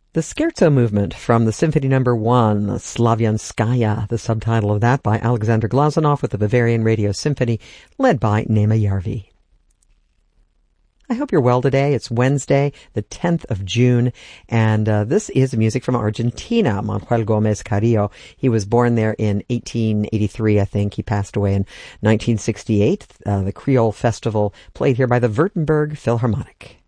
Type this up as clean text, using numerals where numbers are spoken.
The Scherzo Movement from the Symphony No. 1, Slavianskaya, the subtitle of that by Alexander Glazunov with the Bavarian Radio Symphony, led by Nema Järvi. I hope you're well today. It's Wednesday, the 10th of June, and this is music from Argentina, Manuel Gómez Carrillo. He was born there in 1883, I think. He passed away in 1968. The Creole Festival played here by the Württemberg Philharmonic.